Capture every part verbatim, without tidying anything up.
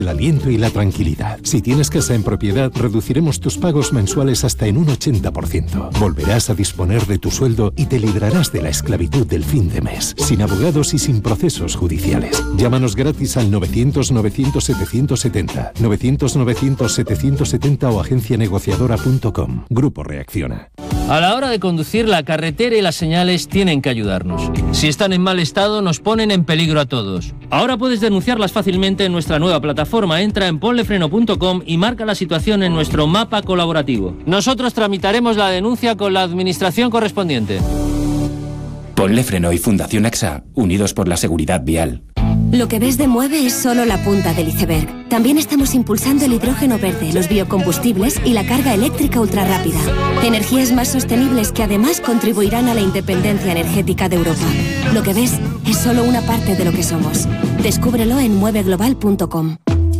El aliento y la tranquilidad. Si tienes casa en propiedad, reduciremos tus pagos mensuales hasta en un ochenta por ciento. Volverás a disponer de tu sueldo y te librarás de la esclavitud del fin de mes, sin abogados y sin procesos judiciales. Llámanos gratis al novecientos novecientos setecientos setenta, novecientos novecientos setecientos setenta o agencia negociadora punto com. Grupo Reacciona. A la hora de conducir, la carretera y las señales tienen que ayudarnos. Si están en mal estado, nos ponen en peligro a todos. Ahora puedes denunciarlas fácilmente en nuestra nueva plataforma. Entra en ponle freno punto com y marca la situación en nuestro mapa colaborativo. Nosotros tramitaremos la denuncia con la administración correspondiente. Ponle Freno y Fundación A X A, unidos por la seguridad vial. Lo que ves de Mueve es solo la punta del iceberg. También estamos impulsando el hidrógeno verde, los biocombustibles y la carga eléctrica ultrarrápida. Energías más sostenibles que además contribuirán a la independencia energética de Europa. Lo que ves es solo una parte de lo que somos. Descúbrelo en mueve global punto com.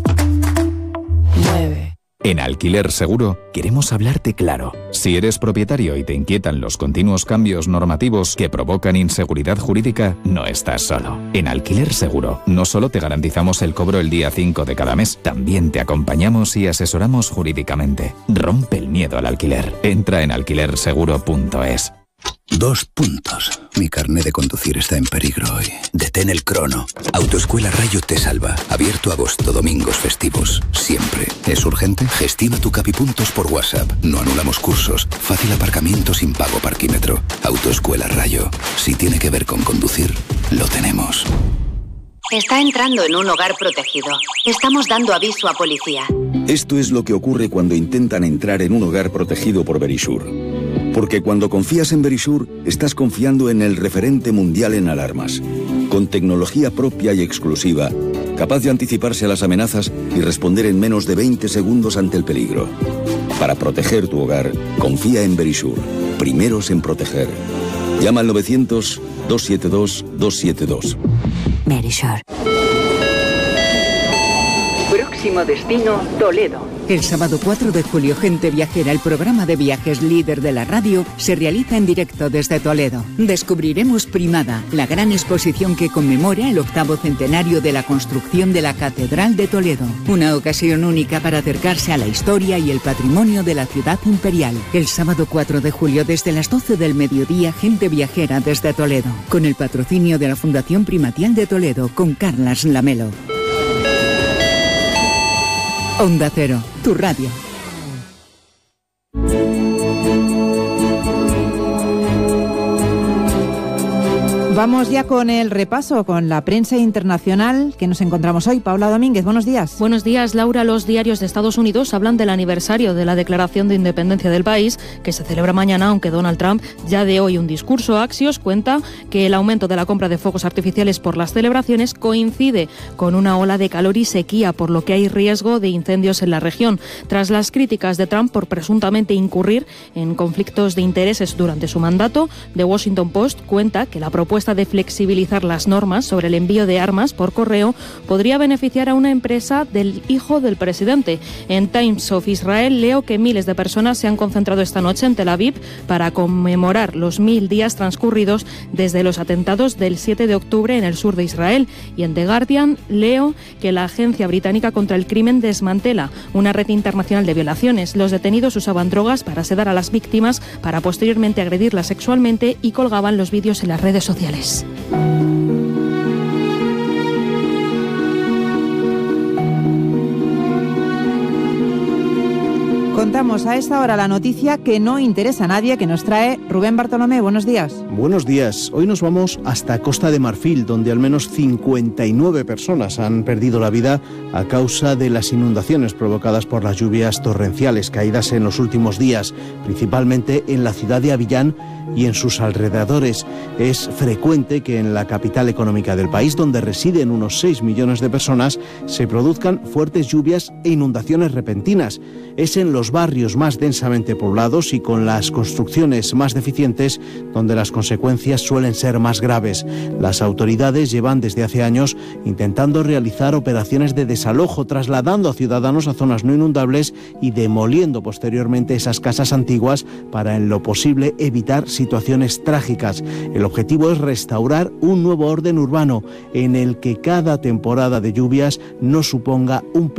Mueve. En Alquiler Seguro queremos hablarte claro. Si eres propietario y te inquietan los continuos cambios normativos que provocan inseguridad jurídica, no estás solo. En Alquiler Seguro no solo te garantizamos el cobro el día cinco de cada mes, también te acompañamos y asesoramos jurídicamente. Rompe el miedo al alquiler. Entra en alquiler seguro punto es. Dos puntos. Mi carné de conducir está en peligro hoy. Detén el crono. Autoescuela Rayo te salva. Abierto agosto, domingos, festivos. Siempre. ¿Es urgente? Gestiona tu Capipuntos por WhatsApp. No anulamos cursos. Fácil aparcamiento sin pago parquímetro. Autoescuela Rayo. Si tiene que ver con conducir, lo tenemos. Está entrando en un hogar protegido. Estamos dando aviso a policía. Esto es lo que ocurre cuando intentan entrar en un hogar protegido por Verisure. Porque cuando confías en Verisure, estás confiando en el referente mundial en alarmas. Con tecnología propia y exclusiva, capaz de anticiparse a las amenazas y responder en menos de veinte segundos ante el peligro. Para proteger tu hogar, confía en Verisure. Primeros en proteger. Llama al novecientos, dos siete dos, dos siete dos. Verisure. Próximo destino, Toledo. El sábado cuatro de julio, Gente Viajera, el programa de viajes líder de la radio, se realiza en directo desde Toledo. Descubriremos Primada, la gran exposición que conmemora el octavo centenario de la construcción de la Catedral de Toledo. Una ocasión única para acercarse a la historia y el patrimonio de la ciudad imperial. El sábado cuatro de julio, desde las doce del mediodía, Gente Viajera desde Toledo. Con el patrocinio de la Fundación Primatial de Toledo, con Carlas Lamelo. Onda Cero, tu radio. Vamos ya con el repaso, con la prensa internacional que nos encontramos hoy. Paula Domínguez, buenos días. Buenos días, Laura. Los diarios de Estados Unidos hablan del aniversario de la Declaración de Independencia del país, que se celebra mañana, aunque Donald Trump ya de hoy un discurso. Axios cuenta que el aumento de la compra de fuegos artificiales por las celebraciones coincide con una ola de calor y sequía, por lo que hay riesgo de incendios en la región. Tras las críticas de Trump por presuntamente incurrir en conflictos de intereses durante su mandato, The Washington Post cuenta que la propuesta de flexibilizar las normas sobre el envío de armas por correo podría beneficiar a una empresa del hijo del presidente. En Times of Israel leo que miles de personas se han concentrado esta noche en Tel Aviv para conmemorar los mil días transcurridos desde los atentados del siete de octubre en el sur de Israel. Y en The Guardian leo que la Agencia Británica contra el Crimen desmantela una red internacional de violaciones. Los detenidos usaban drogas para sedar a las víctimas, para posteriormente agredirlas sexualmente, y colgaban los vídeos en las redes sociales. Contamos a esta hora la noticia que no interesa a nadie, que nos trae Rubén Bartolomé. Buenos días. Buenos días. Hoy nos vamos hasta Costa de Marfil, donde al menos cincuenta y nueve personas han perdido la vida a causa de las inundaciones provocadas por las lluvias torrenciales caídas en los últimos días, principalmente en la ciudad de Abiyán y en sus alrededores. Es frecuente que en la capital económica del país, donde residen unos seis millones de personas, se produzcan fuertes lluvias e inundaciones repentinas. Es en los barrios más densamente poblados y con las construcciones más deficientes donde las consecuencias suelen ser más graves. Las autoridades llevan desde hace años intentando realizar operaciones de desalojo, trasladando a ciudadanos a zonas no inundables y demoliendo posteriormente esas casas antiguas para, en lo posible, evitar situaciones trágicas. El objetivo es restaurar un nuevo orden urbano en el que cada temporada de lluvias no suponga un